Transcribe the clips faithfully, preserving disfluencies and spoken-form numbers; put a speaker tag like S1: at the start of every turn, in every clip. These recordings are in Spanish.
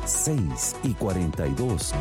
S1: seis y cuarenta y dos.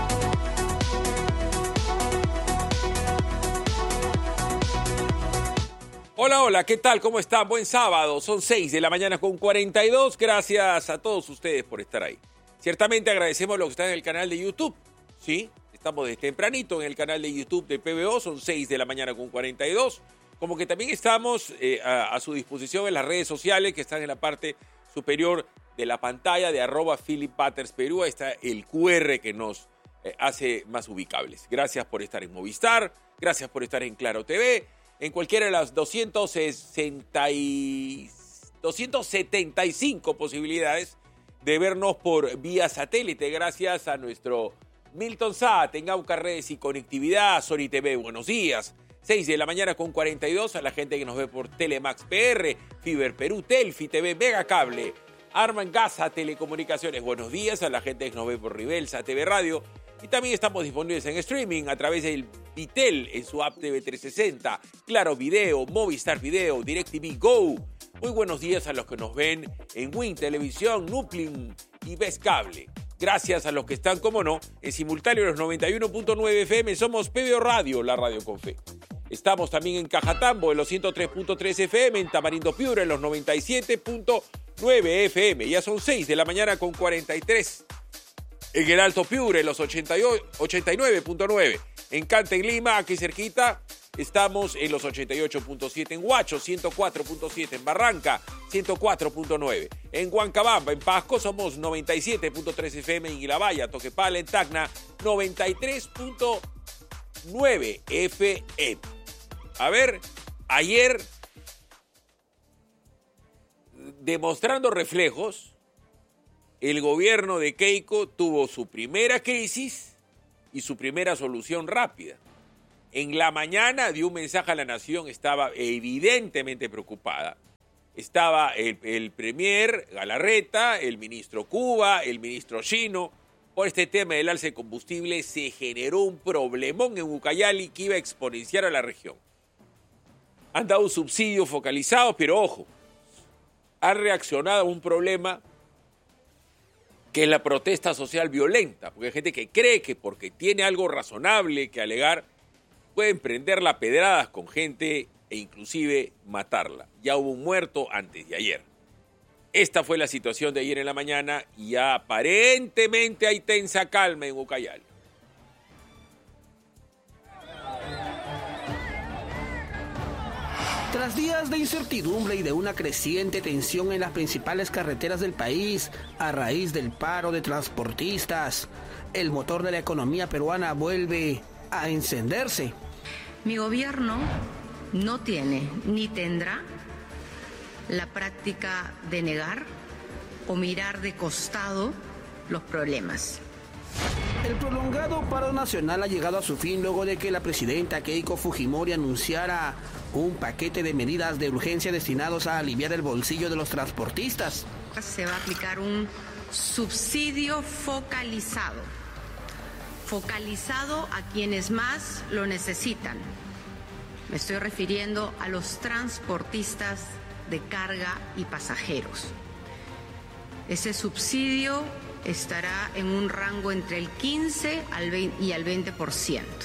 S2: Hola, hola, ¿qué tal? ¿Cómo están? Buen sábado, son seis de la mañana con cuarenta y dos. Gracias a todos ustedes por estar ahí. Ciertamente agradecemos a los que están en el canal de YouTube, ¿sí? Estamos desde tempranito en el canal de YouTube de P B O, son seis de la mañana con cuarenta y dos. Como que también estamos eh, a, a su disposición en las redes sociales que están en la parte superior de la pantalla de arroba Philip Butters Perú. Ahí está el Q R que nos eh, hace más ubicables. Gracias por estar en Movistar, gracias por estar en Claro T V, en cualquiera de las doscientas sesenta y, doscientas setenta y cinco posibilidades de vernos por vía satélite, gracias a nuestro Milton Sat en Auca Redes y Conectividad, Sony T V, buenos días. seis de la mañana con cuarenta y dos, a la gente que nos ve por Telemax P R, Fiber Perú, Telfi T V, Mega Cable, Arman Gaza Telecomunicaciones, buenos días a la gente que nos ve por Rivelsa T V Radio. Y también estamos disponibles en streaming a través del Vitel en su app T V trescientos sesenta, Claro Video, Movistar Video, DirecTV Go. Muy buenos días a los que nos ven en Win Televisión, Nucleum y Best Cable. Gracias a los que están, como no, en simultáneo en los noventa y uno punto nueve F M. Somos P B O Radio, la radio con fe. Estamos también en Cajatambo en los ciento tres punto tres F M, en Tamarindo Piura en los noventa y siete punto nueve F M. Ya son seis de la mañana con cuarenta y tres. En el Alto Piura en los ochenta y nueve punto nueve. En Canta, en Lima, aquí cerquita, estamos en los ochenta y ocho punto siete. En Huacho, ciento cuatro punto siete. En Barranca, ciento cuatro punto nueve. En Huancabamba, en Pasco, somos noventa y siete punto tres F M. En Ilabaya, Toquepala, en Tacna, noventa y tres punto nueve F M. A ver, ayer, demostrando reflejos, el gobierno de Keiko tuvo su primera crisis y su primera solución rápida. En la mañana dio un mensaje a la nación, estaba evidentemente preocupada. Estaba el, el premier Galarreta, el ministro Cuba, el ministro Chino. Por este tema del alza de combustible se generó un problemón en Ucayali que iba a exponenciar a la región. Han dado un subsidio focalizado, pero ojo, han reaccionado a un problema que es la protesta social violenta, porque hay gente que cree que porque tiene algo razonable que alegar, pueden prenderla a pedradas con gente e inclusive matarla. Ya hubo un muerto antes de ayer. Esta fue la situación de ayer en la mañana y ya aparentemente hay tensa calma en Ucayali.
S3: Tras días de incertidumbre y de una creciente tensión en las principales carreteras del país, a raíz del paro de transportistas, el motor de la economía peruana vuelve a encenderse.
S4: Mi gobierno no tiene ni tendrá la práctica de negar o mirar de costado los problemas.
S3: El prolongado paro nacional ha llegado a su fin luego de que la presidenta Keiko Fujimori anunciara un paquete de medidas de urgencia destinados a aliviar el bolsillo de los transportistas.
S4: Se va a aplicar un subsidio focalizado, focalizado a quienes más lo necesitan. Me estoy refiriendo a los transportistas de carga y pasajeros. Ese subsidio estará en un rango entre el quince y el veinte por ciento.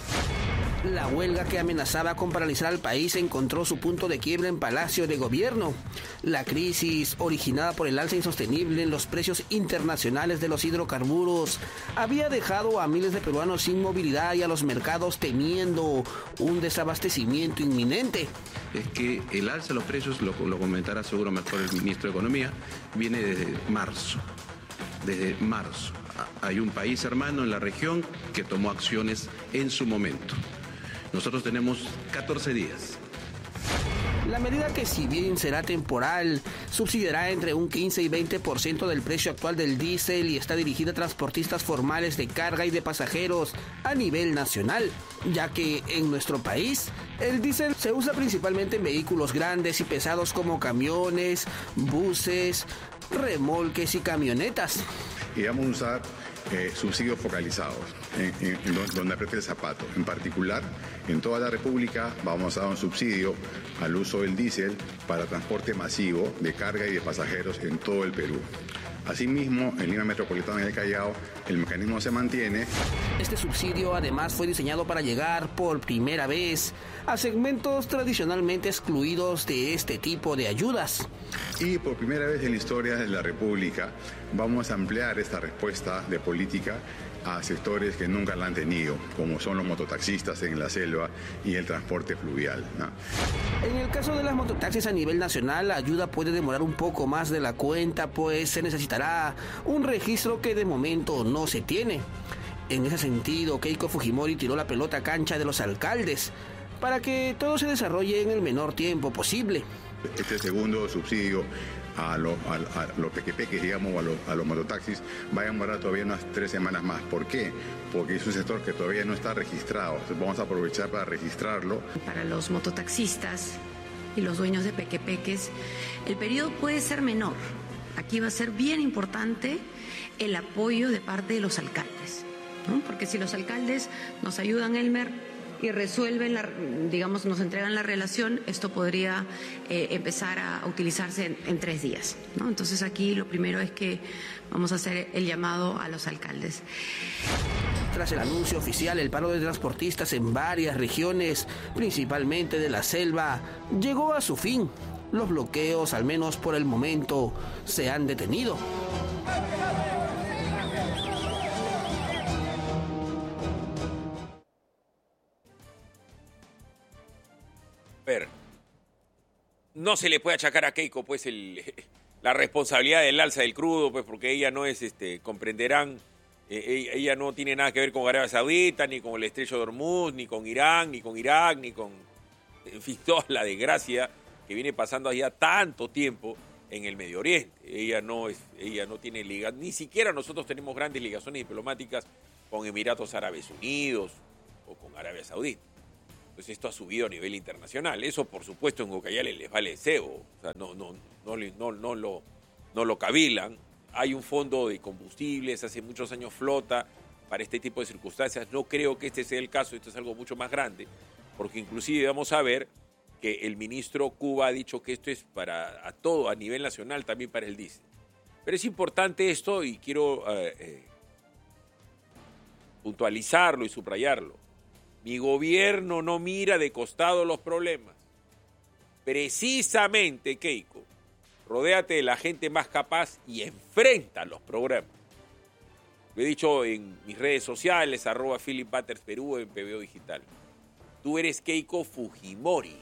S3: La huelga que amenazaba con paralizar al país encontró su punto de quiebra en Palacio de Gobierno. La crisis, originada por el alza insostenible en los precios internacionales de los hidrocarburos, había dejado a miles de peruanos sin movilidad y a los mercados temiendo un desabastecimiento inminente.
S5: Es que el alza de los precios, lo, lo comentará seguro mejor el ministro de Economía, viene desde marzo. Desde marzo. Hay un país hermano en la región que tomó acciones en su momento. Nosotros tenemos catorce días.
S3: La medida, que si bien será temporal, subsidiará entre un quince y veinte por ciento del precio actual del diésel y está dirigida a transportistas formales de carga y de pasajeros a nivel nacional, ya que en nuestro país el diésel se usa principalmente en vehículos grandes y pesados como camiones, buses, remolques y camionetas.
S6: Y vamos a usar eh, subsidios focalizados, en, en, en donde apriete el zapato. En particular, en toda la República vamos a dar un subsidio al uso del diésel para transporte masivo de carga y de pasajeros en todo el Perú. Asimismo, en Lima Metropolitana y el Callao, el mecanismo se mantiene.
S3: Este subsidio además fue diseñado para llegar por primera vez a segmentos tradicionalmente excluidos de este tipo de ayudas.
S6: Y por primera vez en la historia de la República vamos a ampliar esta respuesta de política a sectores que nunca la han tenido, como son los mototaxistas en la selva y el transporte fluvial, ¿no?
S3: En el caso de las mototaxis a nivel nacional, la ayuda puede demorar un poco más de la cuenta, pues se necesitará un registro que de momento no se tiene. En ese sentido, Keiko Fujimori tiró la pelota a cancha de los alcaldes para que todo se desarrolle en el menor tiempo posible.
S6: Este segundo subsidio a los, a, a los pequepeques, digamos, a los, a los mototaxis, va a demorar todavía unas tres semanas más. ¿Por qué? Porque es un sector que todavía no está registrado. Entonces vamos a aprovechar para registrarlo.
S4: Para los mototaxistas y los dueños de pequepeques, el periodo puede ser menor. Aquí va a ser bien importante el apoyo de parte de los alcaldes, ¿no? Porque si los alcaldes nos ayudan, Elmer, y resuelven, la, digamos, nos entregan la relación, esto podría eh, empezar a utilizarse en, en tres días, ¿no? Entonces aquí lo primero es que vamos a hacer el llamado a los alcaldes.
S3: Tras el anuncio oficial, el paro de transportistas en varias regiones, principalmente de la selva, llegó a su fin. Los bloqueos, al menos por el momento, se han detenido.
S2: Ver, no se le puede achacar a Keiko pues el, la responsabilidad del alza del crudo, pues porque ella no es, este, comprenderán, eh, ella no tiene nada que ver con Arabia Saudita, ni con el estrecho de Hormuz, ni con Irán, ni con Irak, ni con, en fin, toda la desgracia que viene pasando allá tanto tiempo en el Medio Oriente. Ella no es, ella no tiene ligas, ni siquiera nosotros tenemos grandes ligaciones diplomáticas con Emiratos Árabes Unidos o con Arabia Saudita. Pues esto ha subido a nivel internacional. Eso, por supuesto, en Ucayali les vale cebo. O sea, no, no, no, no, no, lo, no lo cavilan. Hay un fondo de combustibles, hace muchos años flota para este tipo de circunstancias. No creo que este sea el caso, esto es algo mucho más grande, porque inclusive vamos a ver que el ministro Cuba ha dicho que esto es para a todo, a nivel nacional, también para el diésel. Pero es importante esto y quiero eh, eh, puntualizarlo y subrayarlo. Mi gobierno no mira de costado los problemas. Precisamente, Keiko, rodéate de la gente más capaz y enfrenta los problemas. Lo he dicho en mis redes sociales, arroba Philip Butters Perú en P B O Digital. Tú eres Keiko Fujimori.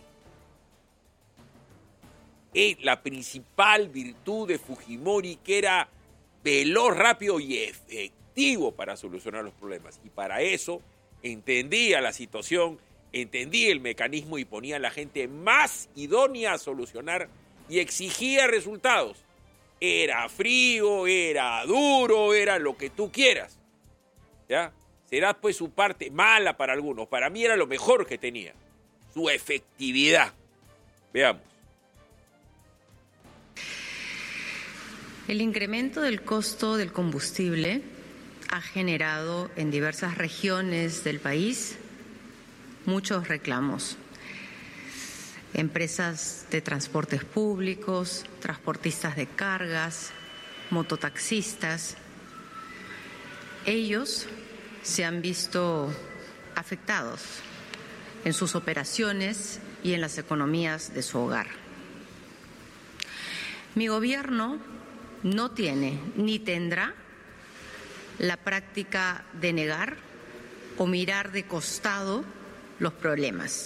S2: Es la principal virtud de Fujimori, que era veloz, rápido y efectivo para solucionar los problemas. Y para eso entendía la situación, entendía el mecanismo y ponía a la gente más idónea a solucionar y exigía resultados. Era frío, era duro, era lo que tú quieras, ¿ya? Será pues su parte mala para algunos. Para mí era lo mejor que tenía, su efectividad. Veamos.
S4: El incremento del costo del combustible ha generado en diversas regiones del país muchos reclamos. Empresas de transportes públicos, transportistas de cargas, mototaxistas, ellos se han visto afectados en sus operaciones y en las economías de su hogar. Mi gobierno no tiene ni tendrá la práctica de negar o mirar de costado los problemas.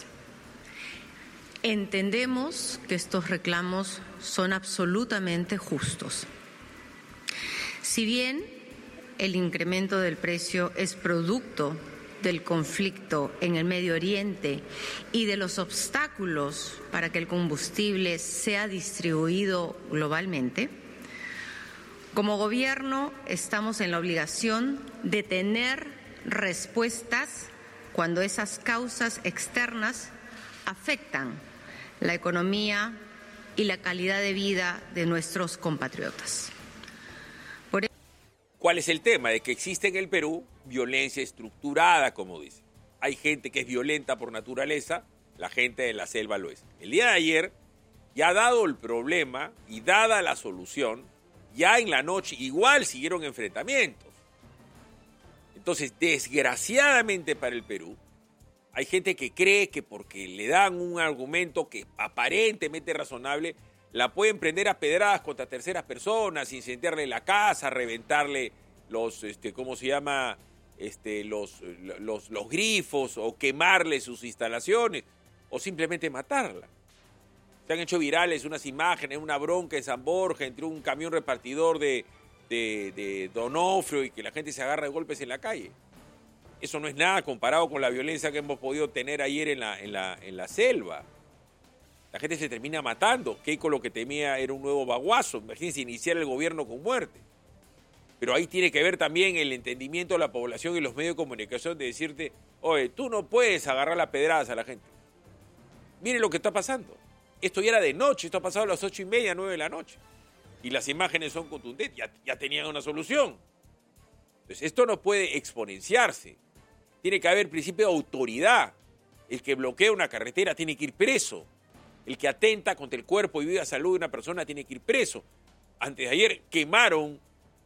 S4: Entendemos que estos reclamos son absolutamente justos. Si bien el incremento del precio es producto del conflicto en el Medio Oriente y de los obstáculos para que el combustible sea distribuido globalmente, como gobierno estamos en la obligación de tener respuestas cuando esas causas externas afectan la economía y la calidad de vida de nuestros compatriotas. Por...
S2: ¿Cuál es el tema? De que existe en el Perú violencia estructurada, como dice. Hay gente que es violenta por naturaleza, la gente de la selva lo es. El día de ayer, ya dado el problema y dada la solución, ya en la noche igual siguieron enfrentamientos. Entonces, desgraciadamente para el Perú, hay gente que cree que porque le dan un argumento que aparentemente es razonable, la pueden prender a pedradas contra terceras personas, incendiarle la casa, reventarle los, este, ¿cómo se llama? Este, los, los, los grifos, o quemarle sus instalaciones, o simplemente matarla. Se han hecho virales unas imágenes, una bronca en San Borja entre un camión repartidor de, de, de Donofrio y que la gente se agarra de golpes en la calle. Eso no es nada comparado con la violencia que hemos podido tener ayer en la, en la, en la selva. La gente se termina matando. Keiko lo que temía era un nuevo baguazo. Imagínense iniciar el gobierno con muerte. Pero ahí tiene que ver también el entendimiento de la población y los medios de comunicación de decirte, oye, tú no puedes agarrar las pedradas a la gente. Miren lo que está pasando. Esto ya era de noche, esto ha pasado a las ocho y media, nueve de la noche. Y las imágenes son contundentes, ya, ya tenían una solución. Entonces, esto no puede exponenciarse. Tiene que haber principio de autoridad. El que bloquea una carretera tiene que ir preso. El que atenta contra el cuerpo y vida salud de una persona tiene que ir preso. Antes de ayer quemaron,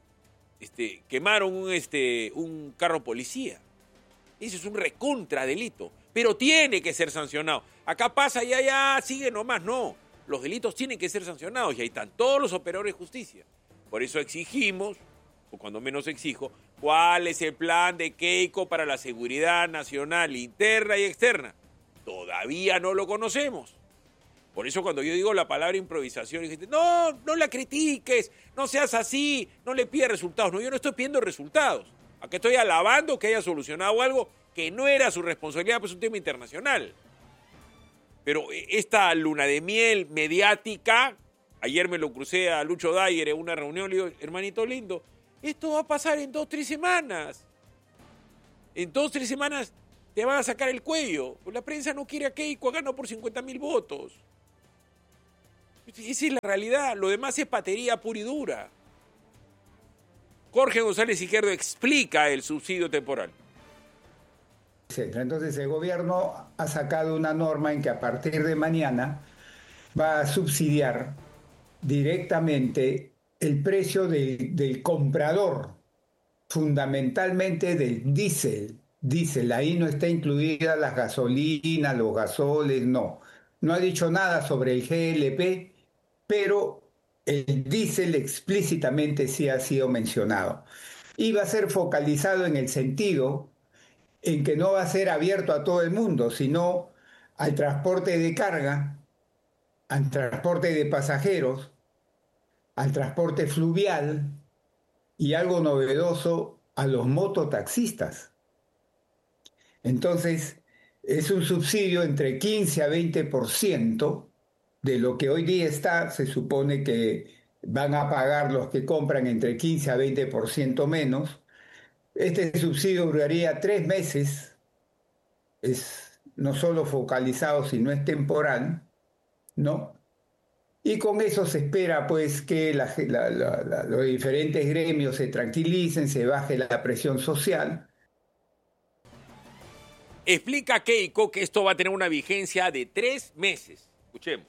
S2: este, quemaron un, este, un carro policía. Eso es un recontra delito, pero tiene que ser sancionado. Acá pasa y allá sigue nomás, no. Los delitos tienen que ser sancionados y ahí están todos los operadores de justicia. Por eso exigimos, o cuando menos exijo, cuál es el plan de Keiko para la seguridad nacional, interna y externa. Todavía no lo conocemos. Por eso cuando yo digo la palabra improvisación, dije, no, no la critiques, no seas así, no le pidas resultados. No, yo no estoy pidiendo resultados. Acá estoy alabando que haya solucionado algo que no era su responsabilidad, pues es un tema internacional. Pero esta luna de miel mediática, ayer me lo crucé a Lucho Dyer en una reunión, le digo, hermanito lindo, esto va a pasar en dos, tres semanas. En dos, tres semanas te van a sacar el cuello. Pues la prensa no quiere a Keiko, ganó por cincuenta mil votos. Esa es la realidad, lo demás es patería pura y dura. Jorge González Izquierdo explica el subsidio temporal.
S7: Entonces el gobierno ha sacado una norma en que a partir de mañana va a subsidiar directamente el precio de, del comprador, fundamentalmente del diésel. Diésel, ahí no está incluida las gasolinas, los gasoles, no. No ha dicho nada sobre el G L P, pero el diésel explícitamente sí ha sido mencionado. Y va a ser focalizado en el sentido en que no va a ser abierto a todo el mundo, sino al transporte de carga, al transporte de pasajeros, al transporte fluvial y algo novedoso, a los mototaxistas. Entonces, es un subsidio entre quince a veinte por ciento de lo que hoy día está. Se supone que van a pagar los que compran entre quince a veinte por ciento menos. Este subsidio duraría tres meses, es no solo focalizado, sino es temporal, ¿no? Y con eso se espera, pues, que la, la, la, la, los diferentes gremios se tranquilicen, se baje la presión social.
S2: Explica Keiko que esto va a tener una vigencia de tres meses. Escuchemos.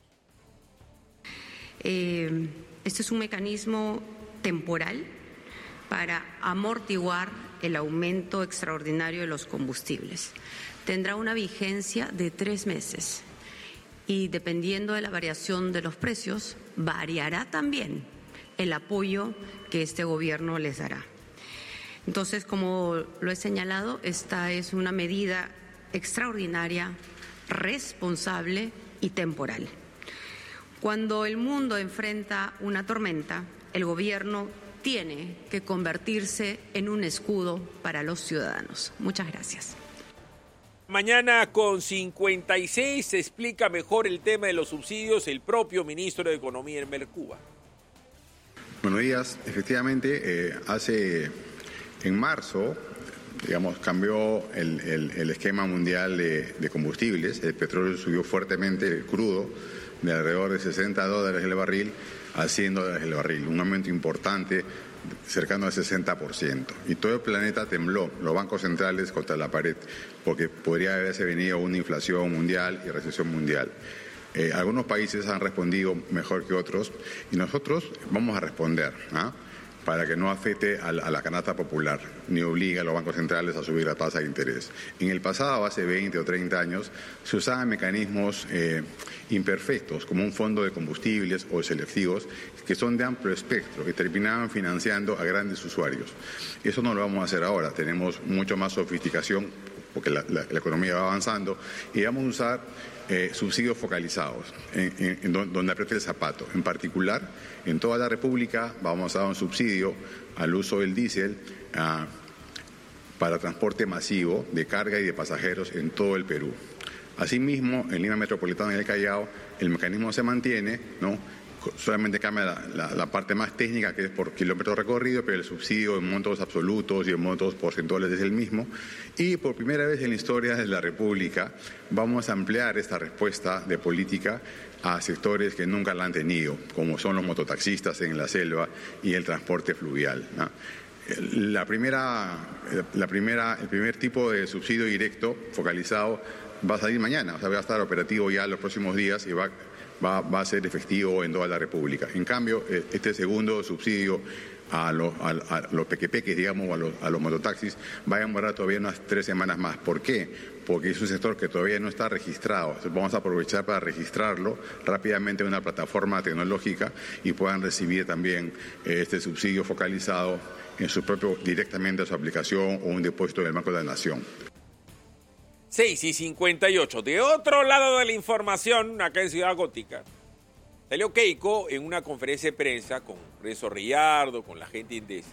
S4: Eh, este es un mecanismo temporal para amortiguar el aumento extraordinario de los combustibles. Tendrá una vigencia de tres meses y dependiendo de la variación de los precios, variará también el apoyo que este gobierno les dará. Entonces, como lo he señalado, esta es una medida extraordinaria, responsable y temporal. Cuando el mundo enfrenta una tormenta, el gobierno tiene que convertirse en un escudo para los ciudadanos. Muchas gracias.
S2: Mañana con cincuenta y seis se explica mejor el tema de los subsidios el propio ministro de Economía, Elmer Cuba.
S6: Buenos días. Efectivamente, eh, hace en marzo, digamos, cambió el, el, el esquema mundial de, de combustibles. El petróleo subió fuertemente, el crudo, de alrededor de sesenta dólares el barril a cien dólares el barril, un aumento importante cercano al sesenta por ciento. Y todo el planeta tembló, los bancos centrales contra la pared, porque podría haberse venido una inflación mundial y recesión mundial. Eh, algunos países han respondido mejor que otros y nosotros vamos a responder, ¿ah? para que no afecte a la, a la canasta popular, ni obligue a los bancos centrales a subir la tasa de interés. En el pasado, hace veinte o treinta años, se usaban mecanismos eh, imperfectos, como un fondo de combustibles o selectivos, que son de amplio espectro, que terminaban financiando a grandes usuarios. Eso no lo vamos a hacer ahora, tenemos mucho más sofisticación, porque la, la, la economía va avanzando, y vamos a usar eh, subsidios focalizados, en, en, en donde apriete el zapato. En particular, en toda la República vamos a dar un subsidio al uso del diésel uh, para transporte masivo de carga y de pasajeros en todo el Perú. Asimismo, en Lima Metropolitana y el Callao, el mecanismo se mantiene, ¿no? Solamente cambia la, la, la parte más técnica, que es por kilómetro recorrido, pero el subsidio en montos absolutos y en montos porcentuales es el mismo. Y por primera vez en la historia de la República vamos a ampliar esta respuesta de política a sectores que nunca la han tenido, como son los mototaxistas en la selva y el transporte fluvial, ¿no? La primera, la primera, el primer tipo de subsidio directo focalizado va a salir mañana, o sea, va a estar operativo ya los próximos días y va a Va, va a ser efectivo en toda la República. En cambio, este segundo subsidio a los, a, a los pequepeques, digamos, a los, a los mototaxis, va a demorar todavía unas tres semanas más. ¿Por qué? Porque es un sector que todavía no está registrado. Entonces vamos a aprovechar para registrarlo rápidamente en una plataforma tecnológica y puedan recibir también eh, este subsidio focalizado en su propio, directamente a su aplicación o un depósito del Banco de la Nación.
S2: seis y cincuenta y ocho. De otro lado de la información, acá en Ciudad Gótica, salió Keiko en una conferencia de prensa con Renzo Rillardo, con la gente de INDECI,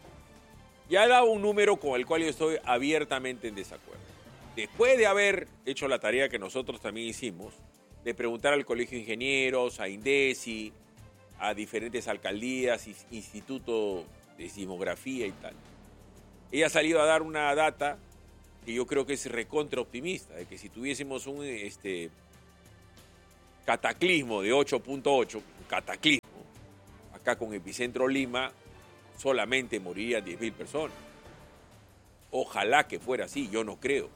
S2: y ha dado un número con el cual yo estoy abiertamente en desacuerdo. Después de haber hecho la tarea que nosotros también hicimos, de preguntar al Colegio de Ingenieros, a INDECI, a diferentes alcaldías, institutos de sismografía y tal, ella ha salido a dar una data que yo creo que es recontra optimista, de que si tuviésemos un este, cataclismo de ocho punto ocho, un cataclismo, acá con epicentro Lima, solamente morirían diez mil personas. Ojalá que fuera así, yo no creo.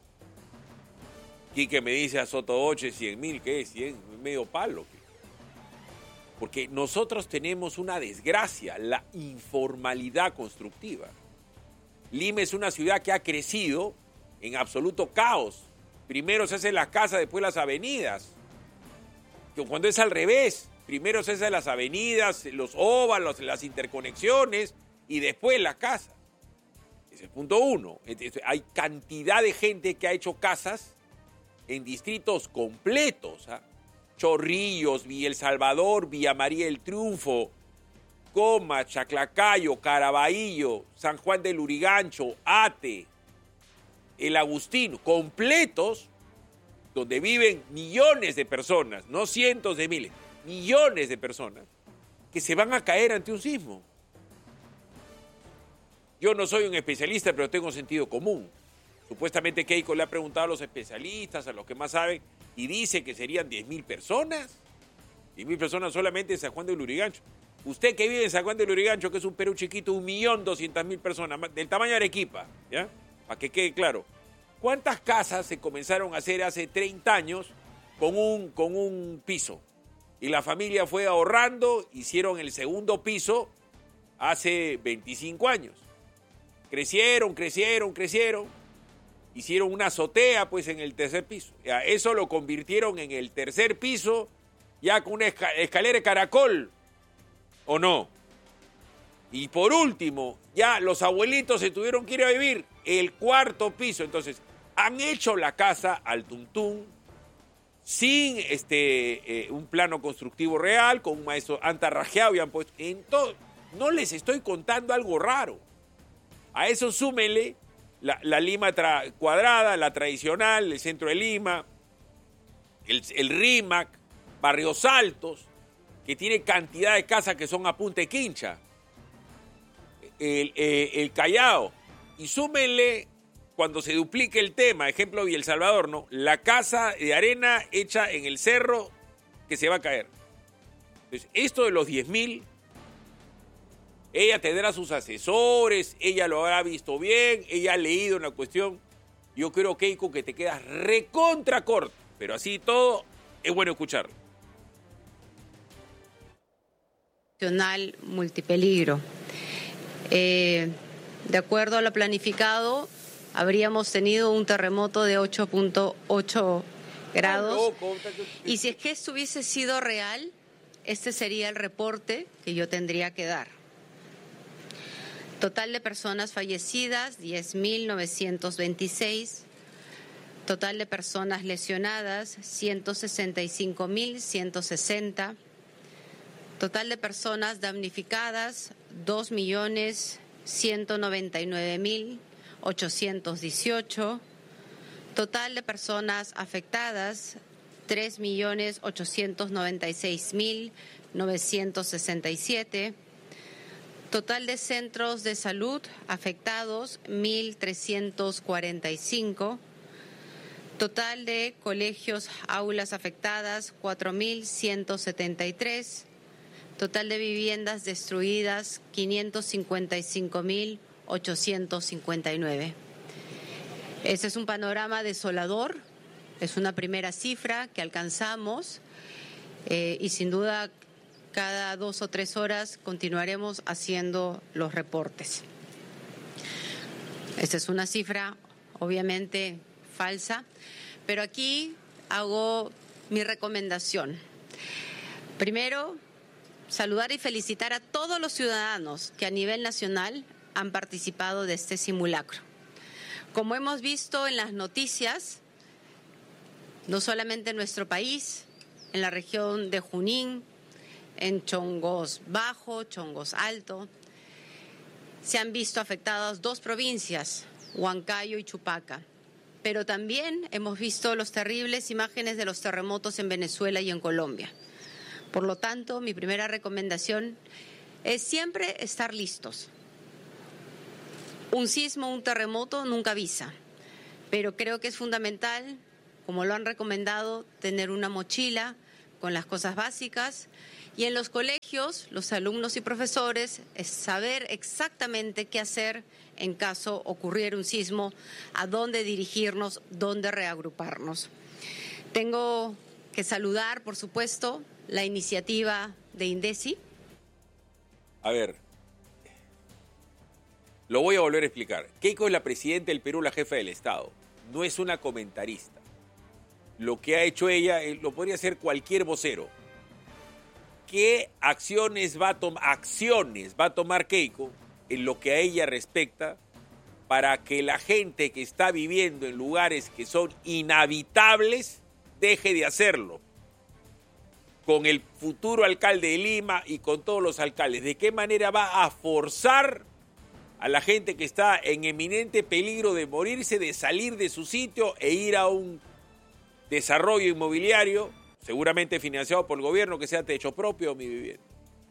S2: Quique me dice a Sotoboche cien mil, ¿qué es? cien, medio palo. Porque nosotros tenemos una desgracia, la informalidad constructiva. Lima es una ciudad que ha crecido en absoluto caos. Primero se hacen las casas, después las avenidas. Que cuando es al revés, primero se hacen las avenidas, los óvalos, las interconexiones y después las casas. Ese es el punto uno. Entonces, hay cantidad de gente que ha hecho casas en distritos completos, ¿eh? Chorrillos, Villa El Salvador, Villa María del Triunfo, Coma, Chaclacayo, Caraballo, San Juan del Lurigancho, Ate, El Agustino, completos, donde viven millones de personas, no cientos de miles, millones de personas, que se van a caer ante un sismo. Yo no soy un especialista, pero tengo sentido común. Supuestamente Keiko le ha preguntado a los especialistas, a los que más saben, y dice que serían diez mil personas. diez mil personas solamente en San Juan del Lurigancho. Usted que vive en San Juan del Lurigancho, que es un Perú chiquito, un millón doscientas mil personas, del tamaño de Arequipa, ¿ya? Para que quede claro. ¿Cuántas casas se comenzaron a hacer hace treinta años con un, con un piso? Y la familia fue ahorrando, hicieron el segundo piso hace veinticinco años. Crecieron, crecieron, crecieron. Hicieron una azotea, pues, en el tercer piso. Ya, eso lo convirtieron en el tercer piso, ya con una escalera de caracol. ¿O no? Y por último, ya los abuelitos se tuvieron que ir a vivir el cuarto piso. Entonces, han hecho la casa al tuntún, sin este, eh, un plano constructivo real, con un maestro antarrajeado y han puesto. En todo, no les estoy contando algo raro. A eso súmenle la, la Lima tra- cuadrada, la tradicional, el centro de Lima, el, el RIMAC, Barrios Altos, que tiene cantidad de casas que son a punta de quincha, el, el, el Callao, y súmenle cuando se duplique el tema, ejemplo Villa El Salvador, ¿no? La casa de arena hecha en el cerro que se va a caer. Entonces, esto de los diez mil, ella tendrá sus asesores, ella lo habrá visto bien, ella ha leído una cuestión. Yo creo, Keiko, que te quedas recontra corto, pero así todo, Es bueno escucharlo.
S4: Nacional multipeligro. Eh, de acuerdo a lo planificado, habríamos tenido un terremoto de ocho punto ocho grados. Y si es que esto hubiese sido real, este sería el reporte que yo tendría que dar. Total de personas fallecidas, diez mil novecientos veintiséis. Total de personas lesionadas, ciento sesenta y cinco mil ciento sesenta. Total de personas damnificadas, dos millones ciento noventa y nueve mil ochocientos dieciocho. Total de personas afectadas, tres millones ochocientos noventa y seis mil novecientos sesenta y siete. Total de centros de salud afectados, mil trescientos cuarenta y cinco. Total de colegios, aulas afectadas, cuatro mil ciento setenta y tres. Total de viviendas destruidas, quinientos cincuenta y cinco mil ochocientos cincuenta y nueve. Ese es un panorama desolador, es una primera cifra que alcanzamos eh, y sin duda cada dos o tres horas continuaremos haciendo los reportes. Esta es una cifra obviamente falsa, pero aquí hago mi recomendación. Primero, saludar y felicitar a todos los ciudadanos que a nivel nacional han participado de este simulacro. Como hemos visto en las noticias, no solamente en nuestro país, en la región de Junín, en Chongos Bajo, Chongos Alto, se han visto afectadas dos provincias, Huancayo y Chupaca. Pero también hemos visto las terribles imágenes de los terremotos en Venezuela y en Colombia. Por lo tanto, mi primera recomendación es siempre estar listos. Un sismo, un terremoto nunca avisa, pero creo que es fundamental, como lo han recomendado, tener una mochila con las cosas básicas y en los colegios, los alumnos y profesores, es saber exactamente qué hacer en caso ocurriera un sismo, a dónde dirigirnos, dónde reagruparnos. Tengo que saludar, por supuesto, la iniciativa de INDECI.
S2: A ver, lo voy a volver a explicar. Keiko es la presidenta del Perú, la jefa del Estado. No es una comentarista. Lo que ha hecho ella lo podría hacer cualquier vocero. ¿Qué acciones va a tomar, acciones va a tomar Keiko en lo que a ella respecta para que la gente que está viviendo en lugares que son inhabitables deje de hacerlo? Con el futuro alcalde de Lima y con todos los alcaldes. ¿De qué manera va a forzar a la gente que está en eminente peligro de morirse, de salir de su sitio e ir a un desarrollo inmobiliario, seguramente financiado por el gobierno, que sea techo propio o mi vivienda?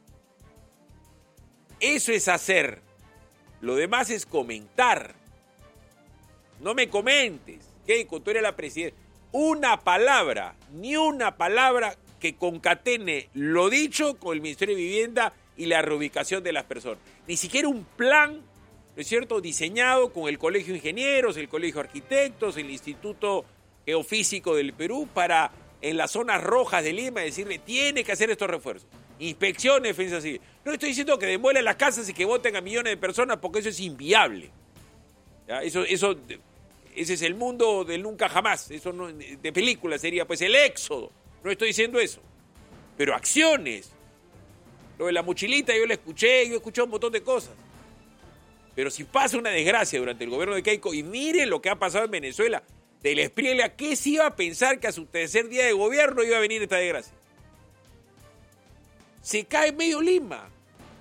S2: Eso es hacer. Lo demás es comentar. No me comentes. Keiko, tú eres la presidenta. Una palabra, ni una palabra que concatene lo dicho con el Ministerio de Vivienda y la reubicación de las personas. Ni siquiera un plan, ¿no es cierto?, diseñado con el Colegio de Ingenieros, el Colegio de Arquitectos, el Instituto Geofísico del Perú, para en las zonas rojas de Lima decirle, tiene que hacer estos refuerzos. Inspección de defensa civil. No estoy diciendo que demuelen las casas y que voten a millones de personas, porque eso es inviable. ¿Ya? Eso, eso, ese es el mundo del nunca jamás. Eso no, de película sería pues el éxodo. No estoy diciendo eso. Pero acciones. Lo de la mochilita yo la escuché, yo he escuchado un montón de cosas. Pero si pasa una desgracia durante el gobierno de Keiko, y miren lo que ha pasado en Venezuela, de la Espriella, ¿qué se iba a pensar que a su tercer día de gobierno iba a venir esta desgracia? Se cae medio Lima.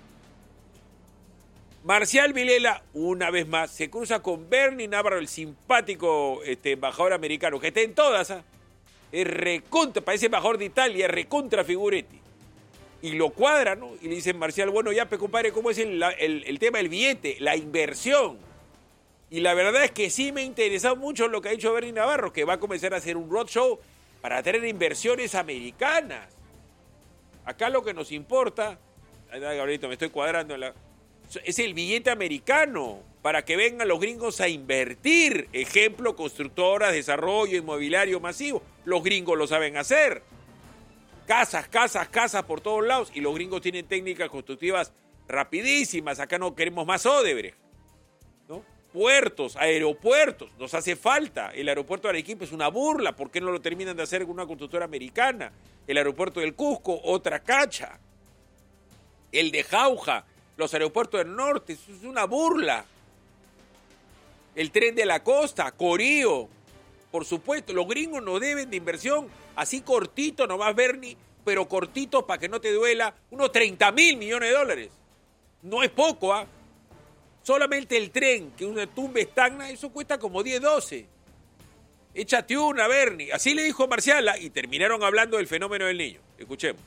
S2: Marcial Vilela, una vez más, se cruza con Bernie Navarro, el simpático este, embajador americano, que está en todas, ¿ah? Es recontra, parece embajador de Italia, es recontra Figuretti. Y lo cuadra, ¿no? Y le dicen Marcial, bueno, ya, pues, compadre, ¿cómo es el, el, el tema del billete? La inversión. Y la verdad es que sí me ha interesado mucho lo que ha dicho Bernie Navarro, que va a comenzar a hacer un roadshow para tener inversiones americanas. Acá lo que nos importa, ahorita me estoy cuadrando, en la, es el billete americano, para que vengan los gringos a invertir. Ejemplo, constructoras, desarrollo inmobiliario masivo. Los gringos lo saben hacer. Casas, casas, casas por todos lados. Y los gringos tienen técnicas constructivas rapidísimas. Acá no queremos más Odebrecht, ¿no? Puertos, aeropuertos, nos hace falta. El aeropuerto de Arequipa es una burla. ¿Por qué no lo terminan de hacer con una constructora americana? El aeropuerto del Cusco, otra cacha. El de Jauja, los aeropuertos del norte, eso es una burla. El tren de la costa, Corío, por supuesto. Los gringos nos deben de inversión así cortito, nomás Bernie, pero cortito para que no te duela, unos treinta mil millones de dólares. No es poco, ¿ah? ¿eh? Solamente el tren, que una tumba estagna, eso cuesta como diez, doce. Échate una, Bernie. Así le dijo Marciala y terminaron hablando del fenómeno del niño. Escuchemos.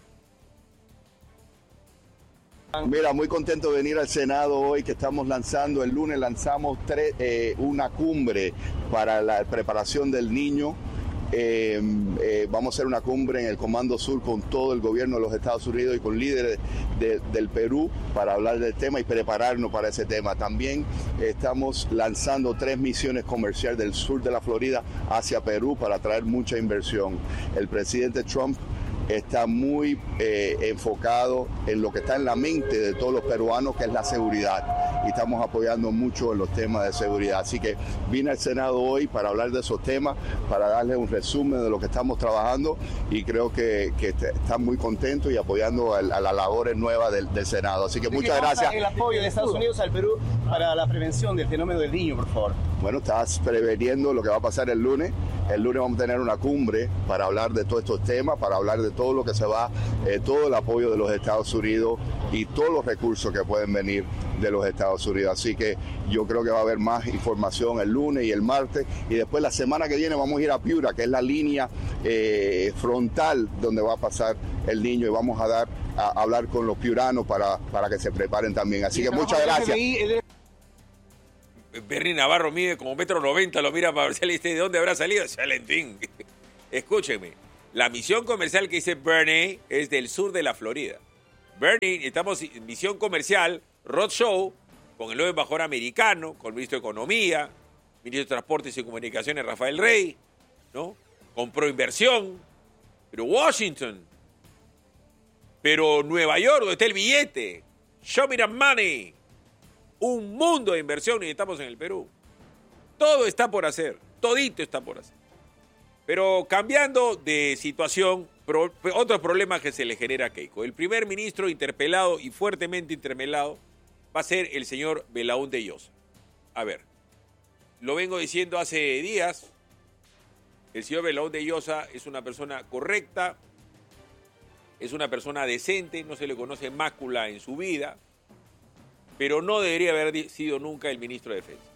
S8: Mira, muy contento de venir al Senado hoy, que estamos lanzando, el lunes lanzamos tres, eh, una cumbre para la preparación del niño. Eh, eh, vamos a hacer una cumbre en el Comando Sur con todo el gobierno de los Estados Unidos y con líderes de, del Perú para hablar del tema y prepararnos para ese tema. También eh, estamos lanzando tres misiones comerciales del sur de la Florida hacia Perú para atraer mucha inversión. El presidente Trump está muy eh, enfocado en lo que está en la mente de todos los peruanos, que es la seguridad. Y estamos apoyando mucho en los temas de seguridad. Así que vine al Senado hoy para hablar de esos temas, para darles un resumen de lo que estamos trabajando y creo que, que están muy contentos y apoyando a, a las labores nuevas del, del Senado. Así que muchas gracias.
S9: El apoyo de Estados Unidos al Perú para la prevención del fenómeno del niño, por favor.
S8: Bueno, estás preveniendo lo que va a pasar el lunes. El lunes vamos a tener una cumbre para hablar de todos estos temas, para hablar de todo lo que se va, eh, todo el apoyo de los Estados Unidos y todos los recursos que pueden venir de los Estados Unidos. Así que yo creo que va a haber más información el lunes y el martes. Y después la semana que viene vamos a ir a Piura, que es la línea eh, frontal donde va a pasar el niño. Y vamos a dar a, a hablar con los piuranos para, para que se preparen también. Así que muchas gracias.
S2: Bernie Navarro mide como metro noventa, lo mira para ver si le dice de dónde habrá salido. Valentín. Escúcheme, la misión comercial que dice Bernie es del sur de la Florida. Bernie, estamos en misión comercial, roadshow, con el nuevo embajador americano, con el ministro de Economía, ministro de Transportes y Comunicaciones, Rafael Rey, ¿no? Compró inversión, pero Washington, pero Nueva York, donde está el billete, show me the money. Un mundo de inversión necesitamos en el Perú. Todo está por hacer, todito está por hacer. Pero cambiando de situación, pro, otro problema que se le genera a Keiko. El primer ministro interpelado y fuertemente interpelado va a ser el señor Belaúnde Llosa. A ver, lo vengo diciendo hace días. El señor Belaúnde Llosa es una persona correcta, es una persona decente, no se le conoce mácula en su vida, pero no debería haber sido nunca el ministro de Defensa.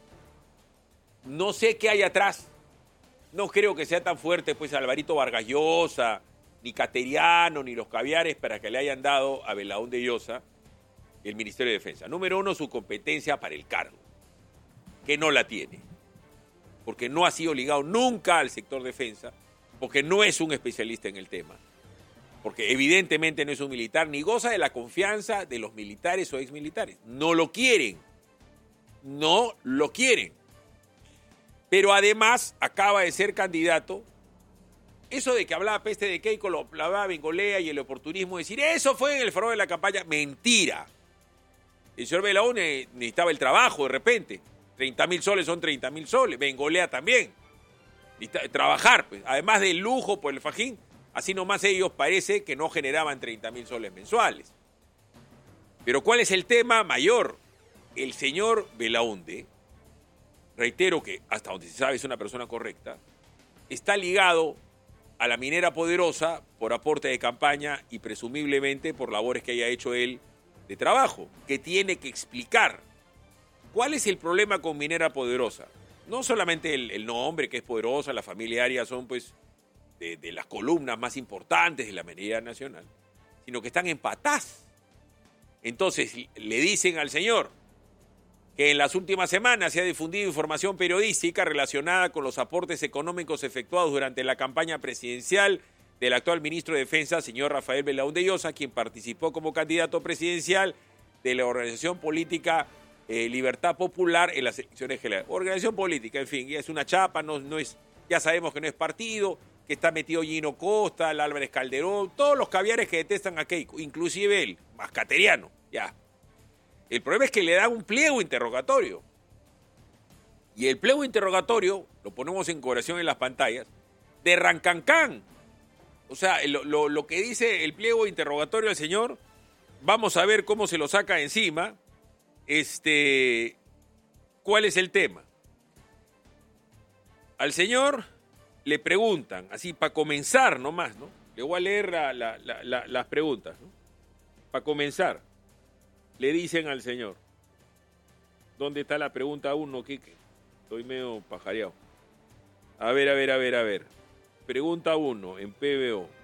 S2: No sé qué hay atrás. No creo que sea tan fuerte, pues, Alvarito Vargas Llosa, ni Cateriano, ni los caviares para que le hayan dado a Belaúnde Llosa el Ministerio de Defensa. Número uno, su competencia para el cargo, que no la tiene, porque no ha sido ligado nunca al sector defensa, porque no es un especialista en el tema, porque evidentemente no es un militar, ni goza de la confianza de los militares o exmilitares. No lo quieren, no lo quieren. Pero además acaba de ser candidato. Eso de que hablaba peste de Keiko, lo hablaba Bengolea y el oportunismo, decir, eso fue en el foro de la campaña. Mentira. El señor Belaúnde necesitaba el trabajo de repente. treinta mil soles son treinta mil soles. Bengolea también. Trabajar, pues. Además del lujo por el fajín, así nomás ellos parece que no generaban treinta mil soles mensuales. Pero ¿cuál es el tema mayor? El señor Belaúnde, reitero que hasta donde se sabe es una persona correcta, está ligado a la minera poderosa por aporte de campaña y presumiblemente por labores que haya hecho él de trabajo, que tiene que explicar. ¿Cuál es el problema con minera poderosa? No solamente el, el nombre, que es poderosa, la familia Arias son pues de, de las columnas más importantes de la minería nacional, sino que están en patás. Entonces le dicen al señor que en las últimas semanas se ha difundido información periodística relacionada con los aportes económicos efectuados durante la campaña presidencial del actual ministro de Defensa, señor Rafael Belaúnde Llosa, quien participó como candidato presidencial de la organización política eh, Libertad Popular en las elecciones generales. Organización política, en fin, es una chapa, no, no es, ya sabemos que no es partido, que está metido Gino Costa, el Álvarez Calderón, todos los caviares que detestan a Keiko, inclusive él, mascateriano, ya. El problema es que le dan un pliego interrogatorio. Y el pliego interrogatorio, lo ponemos en cobración en las pantallas, de Rancancán. O sea, lo, lo, lo que dice el pliego interrogatorio al señor, vamos a ver cómo se lo saca encima. Este, ¿cuál es el tema? Al señor le preguntan, así para comenzar nomás, ¿no? Le voy a leer la, la, la, la, las preguntas, ¿no? Para comenzar, le dicen al señor, ¿dónde está la pregunta uno, Quique? Estoy medio pajareado. A ver, a ver, a ver, a ver. Pregunta uno en P B O.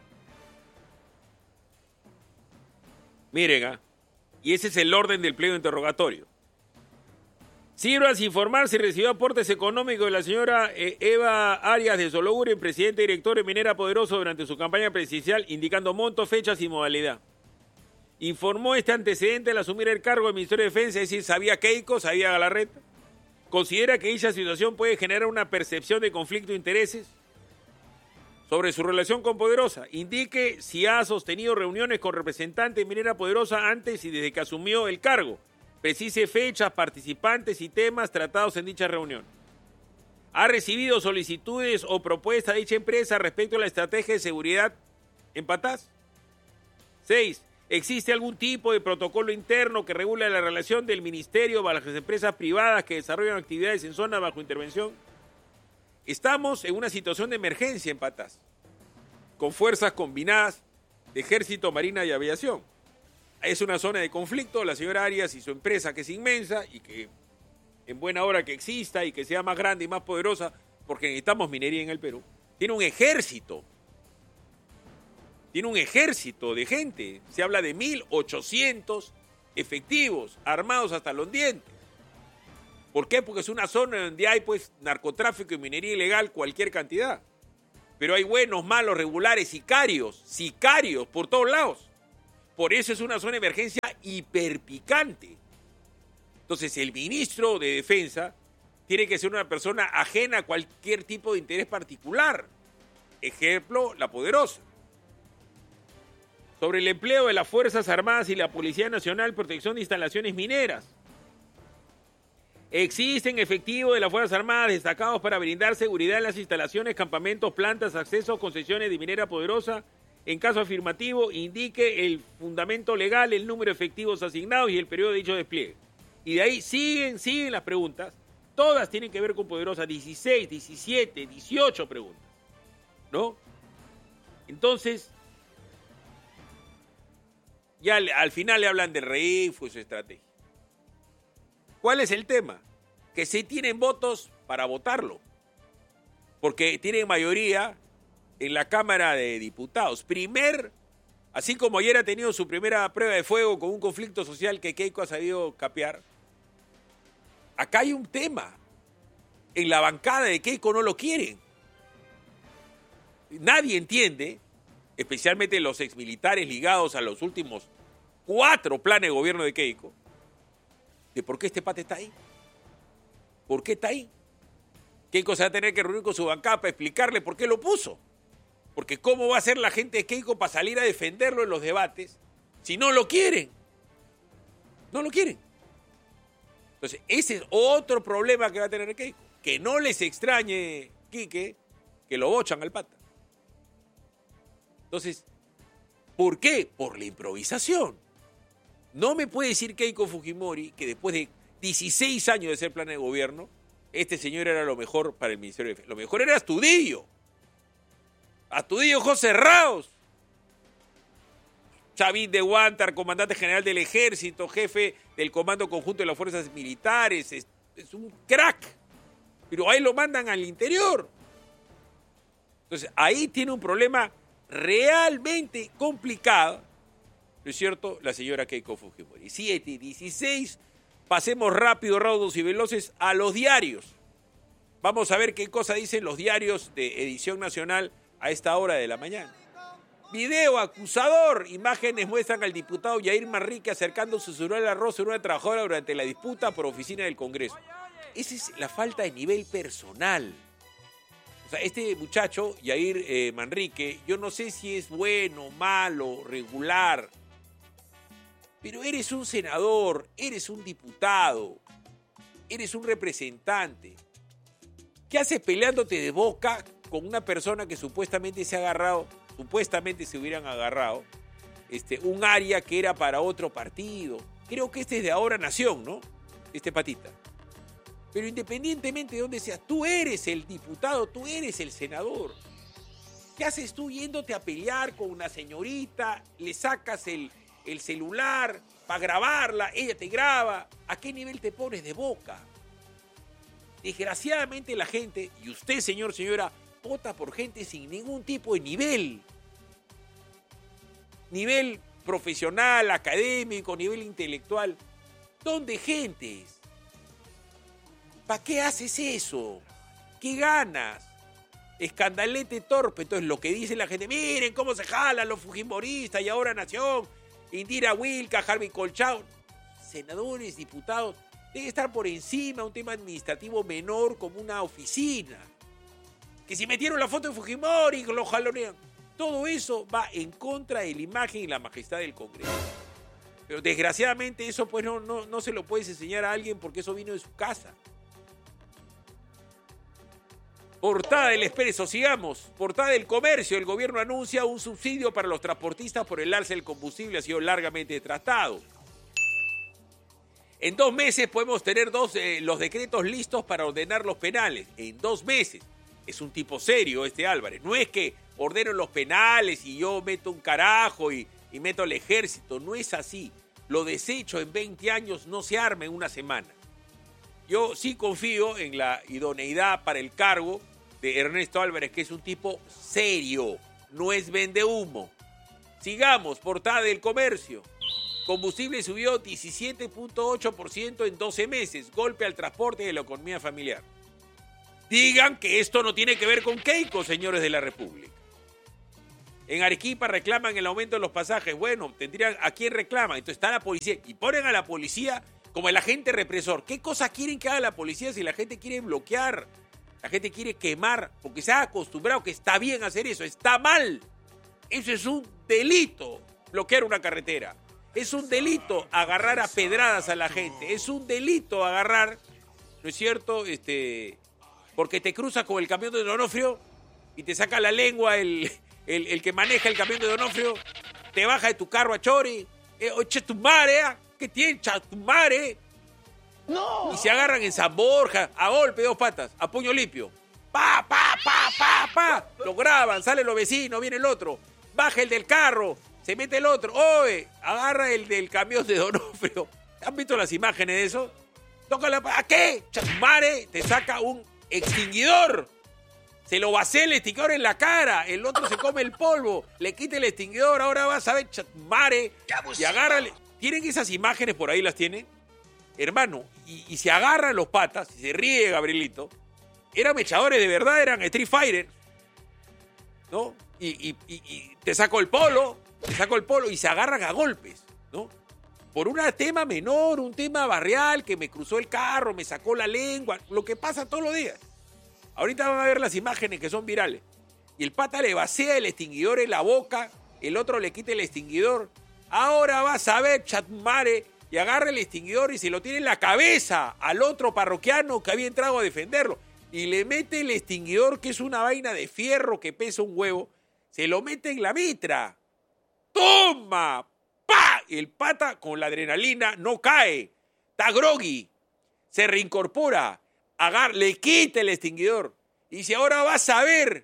S2: Miren, ¿ah? Y ese es el orden del pliego interrogatorio. Sirvas informar si recibió aportes económicos de la señora eh, Eva Arias de Sologuren, presidente y director de Minera Poderoso durante su campaña presidencial, indicando montos, fechas y modalidad. Informó este antecedente al asumir el cargo del Ministerio de Defensa, es decir, sabía Keiko, sabía Galarreta. Considera que dicha situación puede generar una percepción de conflicto de intereses sobre su relación con Poderosa. Indique si ha sostenido reuniones con representantes de Minera Poderosa antes y desde que asumió el cargo. Precise fechas, participantes y temas tratados en dicha reunión. ¿Ha recibido solicitudes o propuestas de dicha empresa respecto a la estrategia de seguridad en Patás? Seis. ¿Existe algún tipo de protocolo interno que regule la relación del ministerio con las empresas privadas que desarrollan actividades en zona bajo intervención? Estamos en una situación de emergencia en Patás, con fuerzas combinadas de Ejército, Marina y Aviación. Es una zona de conflicto, la señora Arias y su empresa, que es inmensa y que en buena hora que exista y que sea más grande y más poderosa, porque necesitamos minería en el Perú, tiene un ejército. Tiene un ejército de gente. Se habla de mil ochocientos efectivos, armados hasta los dientes. ¿Por qué? Porque es una zona donde hay pues narcotráfico y minería ilegal, cualquier cantidad. Pero hay buenos, malos, regulares, sicarios, sicarios por todos lados. Por eso es una zona de emergencia hiperpicante. Entonces el ministro de Defensa tiene que ser una persona ajena a cualquier tipo de interés particular. Ejemplo, la Poderosa. Sobre el empleo de las Fuerzas Armadas y la Policía Nacional, protección de instalaciones mineras. Existen efectivos de las Fuerzas Armadas destacados para brindar seguridad en las instalaciones, campamentos, plantas, accesos, concesiones de Minera Poderosa. En caso afirmativo, indique el fundamento legal, el número de efectivos asignados y el periodo de dicho despliegue. Y de ahí siguen, siguen las preguntas. Todas tienen que ver con Poderosa. dieciséis, diecisiete, dieciocho preguntas. ¿No? Entonces, ya al final le hablan del R E I F y su estrategia. ¿Cuál es el tema? Que sí tienen votos para votarlo. Porque tienen mayoría en la Cámara de Diputados. Primer, así como ayer ha tenido su primera prueba de fuego con un conflicto social que Keiko ha sabido capear, acá hay un tema. En la bancada de Keiko no lo quieren. Nadie entiende, especialmente los exmilitares ligados a los últimos cuatro planes de gobierno de Keiko, de por qué este pata está ahí. ¿Por qué está ahí? Keiko se va a tener que reunir con su bancada para explicarle por qué lo puso. Porque ¿cómo va a ser la gente de Keiko para salir a defenderlo en los debates si no lo quieren? No lo quieren. Entonces, ese es otro problema que va a tener Keiko. Que no les extrañe, Quique, que lo bochan al pata. Entonces, ¿por qué? Por la improvisación. No me puede decir Keiko Fujimori que después de dieciséis años de ser plan de gobierno, este señor era lo mejor para el Ministerio de Defensa. Lo mejor era Astudillo. Astudillo ojos cerrados. Chavín de Huántar, comandante general del Ejército, jefe del Comando Conjunto de las Fuerzas Militares. Es, es un crack. Pero ahí lo mandan al interior. Entonces, ahí tiene un problema realmente complicado, ¿no es cierto?, la señora Keiko Fujimori. siete y dieciséis, pasemos rápido, raudos y veloces a los diarios. Vamos a ver qué cosa dicen los diarios de Edición Nacional a esta hora de la mañana. Video acusador. Imágenes muestran al diputado Yair Manrique acercando su celular al rostro de una trabajadora durante la disputa por oficina del Congreso. Esa es la falta de nivel personal. O sea, este muchacho, Yair eh, Manrique, yo no sé si es bueno, malo, regular, pero eres un senador, eres un diputado, eres un representante. ¿Qué haces peleándote de boca con una persona que supuestamente se ha agarrado, supuestamente se hubieran agarrado, este, un área que era para otro partido? Creo que este es de Ahora Nación, ¿no? Este patita. Pero independientemente de dónde seas, tú eres el diputado, tú eres el senador. ¿Qué haces tú yéndote a pelear con una señorita? Le sacas el, el celular para grabarla, ella te graba. ¿A qué nivel te pones de boca? Desgraciadamente la gente, y usted, señor, señora, vota por gente sin ningún tipo de nivel. Nivel profesional, académico, nivel intelectual. ¿Dónde gentes? ¿Para qué haces eso? ¿Qué ganas? Escandalete torpe. Entonces lo que dice la gente, miren cómo se jalan los fujimoristas y Ahora Nación, Indira Wilca, Harvey Colchado, senadores, diputados, debe estar por encima un tema administrativo menor como una oficina. Que si metieron la foto de Fujimori, lo jalonean. Todo eso va en contra de la imagen y la majestad del Congreso. Pero desgraciadamente eso pues no, no, no se lo puedes enseñar a alguien porque eso vino de su casa. Portada del Expreso, sigamos. Portada del Comercio, el gobierno anuncia un subsidio para los transportistas por el alza del combustible, ha sido largamente tratado. En dos meses podemos tener dos, eh, los decretos listos para ordenar los penales. En dos meses. Es un tipo serio este Álvarez. No es que ordeno los penales y yo meto un carajo y, y meto al ejército. No es así. Lo desecho en veinte años no se arma en una semana. Yo sí confío en la idoneidad para el cargo de Ernesto Álvarez, que es un tipo serio, no es vendehumo. Sigamos, portada del Comercio. Combustible subió diecisiete punto ocho por ciento en doce meses, golpe al transporte y a la economía familiar. Digan que esto no tiene que ver con Keiko, señores de la República. En Arequipa reclaman el aumento de los pasajes. Bueno, tendrían a quién reclaman. Entonces está la policía y ponen a la policía como el agente represor. ¿Qué cosa quieren que haga la policía si la gente quiere bloquear? La gente quiere quemar porque se ha acostumbrado que está bien hacer eso. Está mal. Eso es un delito, bloquear una carretera. Es un delito agarrar a pedradas a la gente. Es un delito agarrar, ¿no es cierto? Este, porque te cruzas con el camión de Donofrio y te saca la lengua el, el, el que maneja el camión de Donofrio. Te baja de tu carro a Chori. Eh, oye, tu madre, ¿eh? ¿Qué tiene, chatumare? ¡No! Y se agarran en San Borja, a golpe, dos patas, a puño limpio. ¡Pa, pa, pa, pa, pa! Lo graban, salen los vecinos, viene el otro. Baja el del carro, se mete el otro. ¡Oye! Agarra el del camión de Donofrio. ¿Han visto las imágenes de eso? Toca la... ¿A qué? Chatumare, te saca un extinguidor. Se lo vacía el extinguidor en la cara. El otro se come el polvo. Le quita el extinguidor. Ahora vas a ver, chatumare. Y agárrale... ¿Tienen esas imágenes por ahí? ¿Las tienen? Hermano, y, y se agarran los patas, y se ríe Gabrielito, eran mechadores de verdad, eran Street Fighter, ¿no? Y, y, y, y te saco el polo, te saco el polo, y se agarran a golpes, ¿no? Por un tema menor, un tema barrial, que me cruzó el carro, me sacó la lengua, lo que pasa todos los días. Ahorita van a ver las imágenes que son virales. Y el pata le vacía el extinguidor en la boca, el otro le quita el extinguidor. Ahora vas a ver, chatmare, y agarra el extinguidor y se lo tiene en la cabeza al otro parroquiano que había entrado a defenderlo. Y le mete el extinguidor, que es una vaina de fierro que pesa un huevo, se lo mete en la mitra. ¡Toma! ¡Pa! Y el pata con la adrenalina no cae. Está groggy. Se reincorpora. Agar, le quita el extinguidor. Y dice, ahora vas a ver.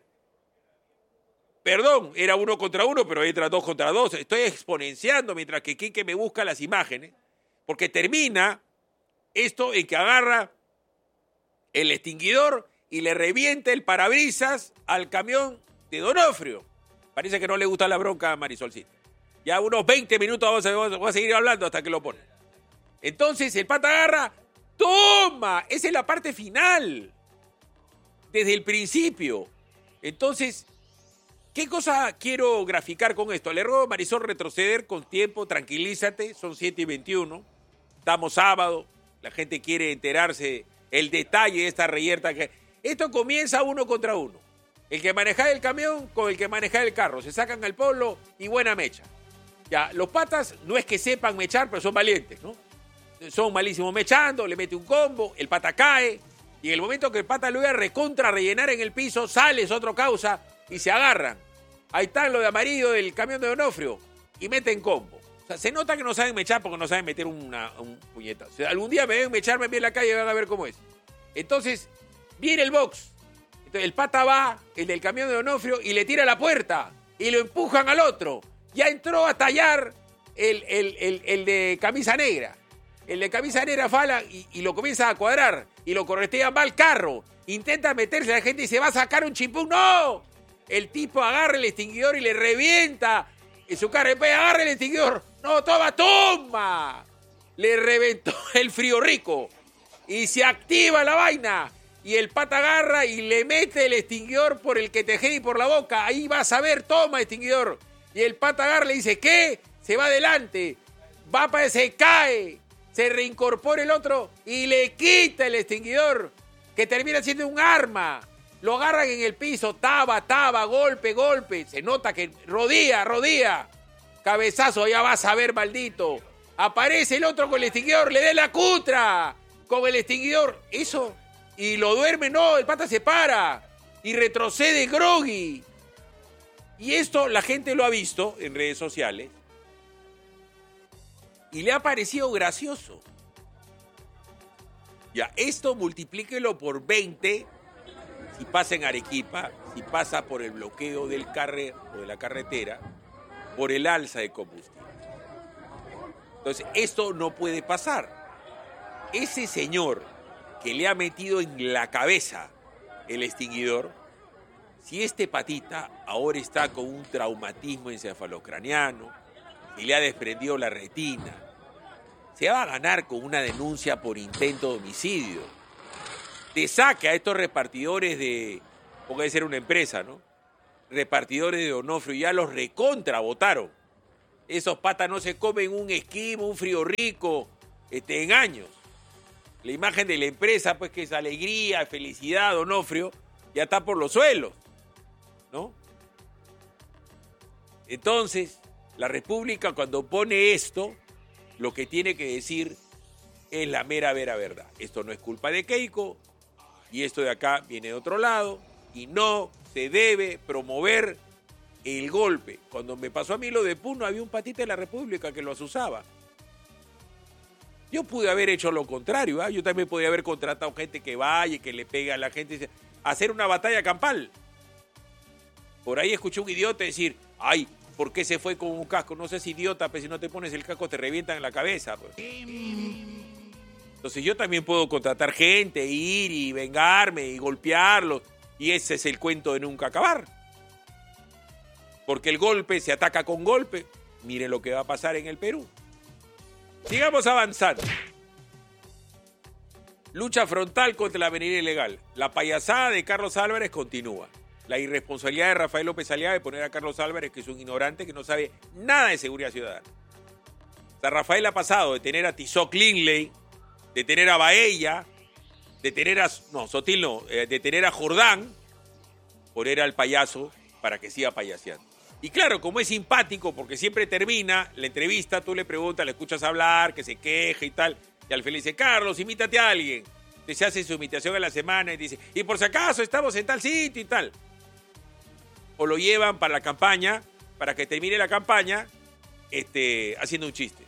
S2: Perdón, era uno contra uno, pero entra dos contra dos. Estoy exponenciando mientras que Quique me busca las imágenes. Porque termina esto en que agarra el extinguidor y le revienta el parabrisas al camión de Donofrio. Parece que no le gusta la bronca a Marisolcita. Ya unos veinte minutos vamos a, vamos a seguir hablando hasta que lo pone. Entonces el pata agarra, ¡toma! Esa es la parte final. Desde el principio. Entonces, ¿qué cosa quiero graficar con esto? Le ruego a Marisol retroceder con tiempo, tranquilízate, son siete y veintiuno. Estamos sábado, la gente quiere enterarse el detalle de esta reyerta. Que... Esto comienza uno contra uno. El que manejaba el camión con el que manejaba el carro. Se sacan al polo y buena mecha. Ya, los patas no es que sepan mechar, pero son valientes, ¿no? Son malísimos mechando, le mete un combo, el pata cae, y en el momento que el pata lo iba a recontra rellenar en el piso, sale, es otro causa, y se agarran. Ahí están los de amarillo del camión de Donofrio, y meten combo. O sea, se nota que no saben mechar porque no saben meter una, un puñetazo. O sea, algún día me ven mechar, me ven en la calle y van a ver cómo es. Entonces, viene el box. Entonces, el pata va, el del camión de Donofrio, y le tira la puerta, y lo empujan al otro. Ya entró a tallar el, el, el, el de camisa negra. El de camisa negra fala y, y lo comienza a cuadrar. Y lo corretea, va al carro. Intenta meterse a la gente y se va a sacar un chimpún. ¡No! El tipo agarra el extinguidor y le revienta en su cara. Agarra el extinguidor. ¡No, toma, toma! Le reventó el frío rico. Y se activa la vaina. Y el pata agarra y le mete el extinguidor por el que te y por la boca. Ahí vas a ver, toma extinguidor. Y el pata agarra y le dice, ¿qué? Se va adelante. Va para se cae. Se reincorpora el otro y le quita el extinguidor, que termina siendo un arma. Lo agarran en el piso, taba, taba, golpe, golpe. Se nota que rodilla, rodilla. Cabezazo, ya vas a ver, maldito. Aparece el otro con el extinguidor, le da la cutra con el extinguidor. Eso, y lo duerme, no, el pata se para y retrocede groggy. Y esto la gente lo ha visto en redes sociales. Y le ha parecido gracioso. Ya, esto multiplíquelo por veinte si pasa en Arequipa, si pasa por el bloqueo del carre o de la carretera, por el alza de combustible. Entonces, esto no puede pasar. Ese señor que le ha metido en la cabeza el extinguidor, si este patita ahora está con un traumatismo encefalocraniano y le ha desprendido la retina, se va a ganar con una denuncia por intento de homicidio. Te saque a estos repartidores de, porque debe ser una empresa, ¿no? Repartidores de Donofrio, ya los recontra votaron. Esos patas no se comen un esquimo, un frío rico, este, en años. La imagen de la empresa, pues que es alegría, felicidad, Donofrio, ya está por los suelos, ¿no? Entonces, la República cuando pone esto, lo que tiene que decir es la mera, vera verdad. Esto no es culpa de Keiko y esto de acá viene de otro lado y no se debe promover el golpe. Cuando me pasó a mí lo de Puno, había un patita de la República que lo asusaba. Yo pude haber hecho lo contrario, ¿eh? Yo también podía haber contratado gente que vaya y que le pegue a la gente, hacer una batalla campal. Por ahí escuché un idiota decir, ay, ¿por qué se fue con un casco? No seas idiota, pero si no te pones el casco te revientan en la cabeza. Pues. Entonces yo también puedo contratar gente, ir y vengarme y golpearlos. Y ese es el cuento de nunca acabar. Porque el golpe se ataca con golpe. Mire lo que va a pasar en el Perú. Sigamos avanzando. Lucha frontal contra la avenida ilegal. La payasada de Carlos Álvarez continúa. La irresponsabilidad de Rafael López Aliaga de poner a Carlos Álvarez, que es un ignorante que no sabe nada de seguridad ciudadana. O sea, Rafael ha pasado de tener a Tizoc Linley, de tener a Baella, de tener a... No, Sotil no, eh, de tener a Jordán, poner al payaso para que siga payaseando. Y claro, como es simpático, porque siempre termina la entrevista, tú le preguntas, le escuchas hablar, que se queja y tal, y al final dice, Carlos, imítate a alguien. Entonces se hace su imitación a la semana y dice, y por si acaso estamos en tal sitio y tal. O lo llevan para la campaña, para que termine la campaña, este, haciendo un chiste.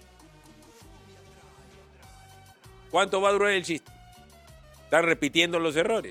S2: ¿Cuánto va a durar el chiste? Están repitiendo los errores.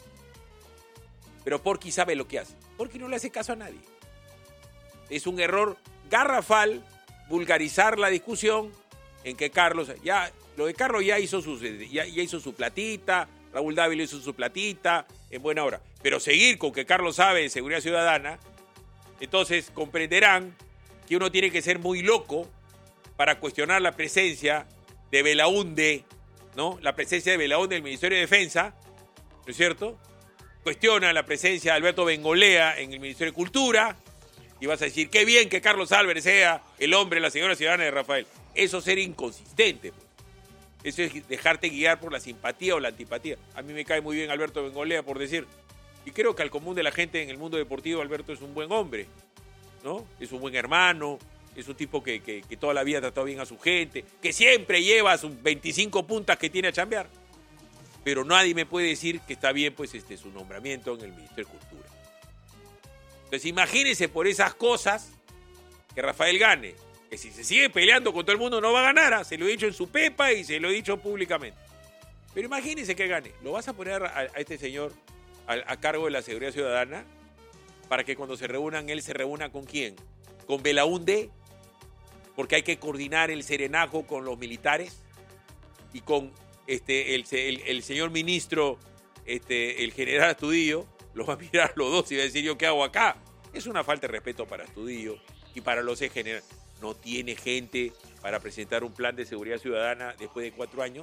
S2: Pero Porky sabe lo que hace. Porky no le hace caso a nadie. Es un error garrafal vulgarizar la discusión en que Carlos, ya, lo de Carlos ya hizo su, ya, ya hizo su platita, Raúl Dávila hizo su platita, en buena hora. Pero seguir con que Carlos sabe de seguridad ciudadana, entonces comprenderán que uno tiene que ser muy loco para cuestionar la presencia de Belaúnde, ¿no? La presencia de Belaúnde del Ministerio de Defensa, ¿no es cierto? Cuestiona la presencia de Alberto Bengolea en el Ministerio de Cultura y vas a decir, qué bien que Carlos Álvarez sea el hombre de la seguridad ciudadana de Rafael. Eso es ser inconsistente, pues. Eso es dejarte guiar por la simpatía o la antipatía. A mí me cae muy bien Alberto Bengolea, por decir, Y creo que al común de la gente en el mundo deportivo, Alberto es un buen hombre, ¿no? Es un buen hermano, es un tipo que, que, que toda la vida ha tratado bien a su gente, que siempre lleva sus veinticinco puntas que tiene a chambear. Pero nadie me puede decir que está bien pues este, su nombramiento en el Ministerio de Cultura. Entonces imagínense por esas cosas que Rafael gane. Que si se sigue peleando con todo el mundo no va a ganar. ¿eh? Se lo he dicho en su pepa y se lo he dicho públicamente. Pero imagínense que gane. ¿Lo vas a poner a, a este señor a, a cargo de la seguridad ciudadana? Para que cuando se reúnan, él se reúna ¿con quién? ¿Con Belaúnde? Porque hay que coordinar el serenajo con los militares. Y con este, el, el, el señor ministro, este, el general Astudillo, los va a mirar los dos y va a decir, ¿yo qué hago acá? Es una falta de respeto para Astudillo y para los ex generales. ¿No tiene gente para presentar un plan de seguridad ciudadana después de cuatro años?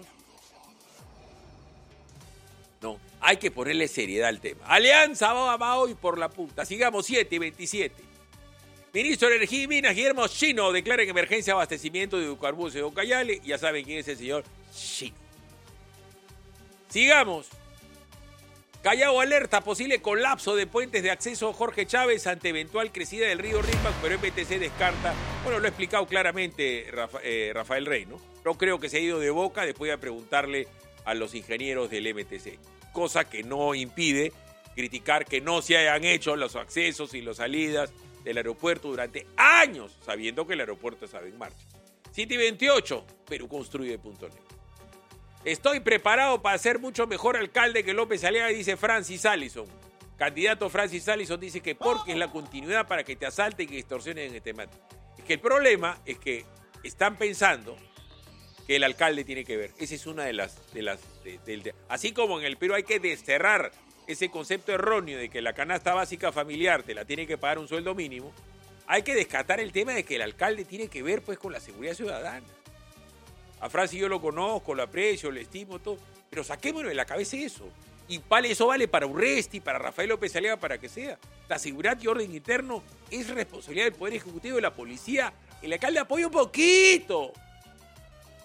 S2: No, hay que ponerle seriedad al tema. Alianza va hoy por la punta. Sigamos, siete y veintisiete. Ministro de Energía y Minas, Guillermo Chino, declara en emergencia abastecimiento de hidrocarburos en Ucayali. Ya saben quién es el señor Chino. Sigamos. Callao alerta, posible colapso de puentes de acceso Jorge Chávez ante eventual crecida del río Rímac, pero M T C descarta. Bueno, lo ha explicado claramente Rafa, eh, Rafael Rey, ¿no? No creo que se ha ido de boca después de preguntarle a los ingenieros del M T C. Cosa que no impide criticar que no se hayan hecho los accesos y las salidas del aeropuerto durante años, sabiendo que el aeropuerto estaba en marcha. siete y veintiocho, Perú construye punto net. Estoy preparado para ser mucho mejor alcalde que López Aliaga, dice Francis Allison. Candidato Francis Allison dice que porque es la continuidad para que te asalten y que extorsionen en este mate. Es que el problema es que están pensando que el alcalde tiene que ver. Esa es una de las... De las de, de, de, así como en el Perú hay que desterrar ese concepto erróneo de que la canasta básica familiar te la tiene que pagar un sueldo mínimo, hay que descartar el tema de que el alcalde tiene que ver pues con la seguridad ciudadana. A Francis yo lo conozco, lo aprecio, lo estimo, todo, pero saquémonos de la cabeza eso. Y vale, eso vale para Urresti, para Rafael López Aliaga, para que sea. La seguridad y orden interno es responsabilidad del Poder Ejecutivo y de la policía. El alcalde apoya un poquito.